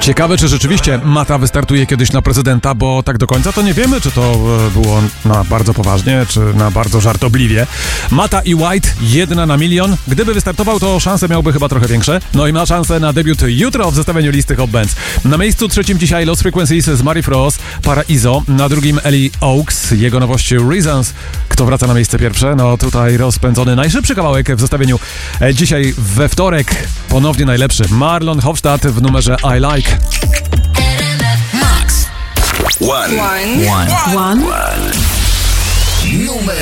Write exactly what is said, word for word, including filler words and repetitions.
Ciekawe, czy rzeczywiście Mata wystartuje kiedyś na prezydenta, bo tak do końca to nie wiemy, czy to było na bardzo poważnie, czy na bardzo żartobliwie. Mata i White, jedna na milion. Gdyby wystartował, to szanse miałby chyba trochę większe. No i ma szansę na debiut jutro w zestawieniu listy Hot Bands. Na miejscu trzecim dzisiaj Lost Frequencies z Mary Frost, Paraiso. Na drugim Ellie Oaks, jego nowość Reasons. Kto wraca na miejsce pierwsze? No tutaj rozpędzony najszybszy kawałek w zestawieniu dzisiaj we wtorek. Ponownie najlepszy Marlon Hofstadt w numerze I Like. Max. One. One. One. One. Numer